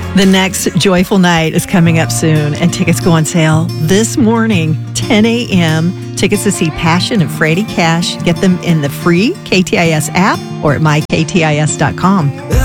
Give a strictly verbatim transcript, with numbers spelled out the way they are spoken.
The next Joyful Night is coming up soon, and tickets go on sale this morning, ten a.m. Tickets to see Passion and Freddie Cash. Get them in the free K T I S app or at my K T I S dot com.